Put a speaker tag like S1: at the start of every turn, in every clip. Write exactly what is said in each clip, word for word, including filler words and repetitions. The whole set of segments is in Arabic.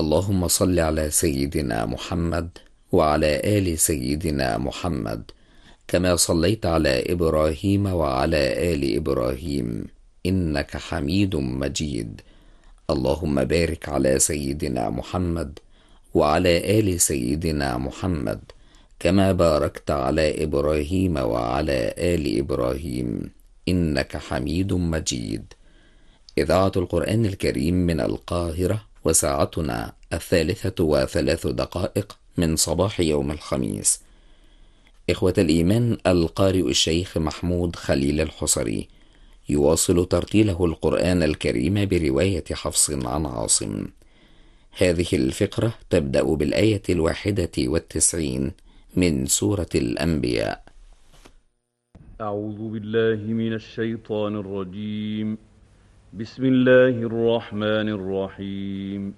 S1: اللهم صل على سيدنا محمد وعلى آل سيدنا محمد كما صليت على إبراهيم وعلى آل إبراهيم إنك حميد مجيد. اللهم بارك على سيدنا محمد وعلى آل سيدنا محمد كما باركت على إبراهيم وعلى آل إبراهيم إنك حميد مجيد. إذاعة القرآن الكريم من القاهرة، وساعتنا الثالثة وثلاث دقائق من صباح يوم الخميس. إخوة الإيمان، القارئ الشيخ محمود خليل الحصري يواصل ترتيله القرآن الكريم برواية حفص عن عاصم. هذه الفقرة تبدأ بالآية الواحدة والتسعين من سورة الأنبياء.
S2: أعوذ بالله من الشيطان الرجيم. بسم الله الرحمن الرحيم.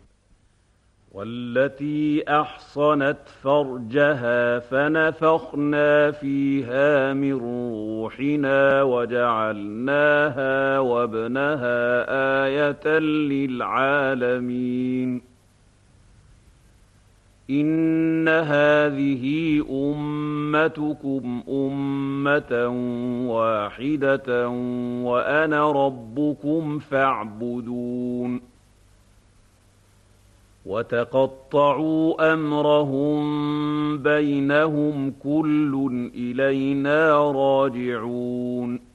S2: والتي أحصنت فرجها فنفخنا فيها من روحنا وجعلناها وابنها آية للعالمين. إن هذه أمتكم أمة واحدة وأنا ربكم فاعبدون. وتقطعوا أمرهم بينهم كل إلينا راجعون.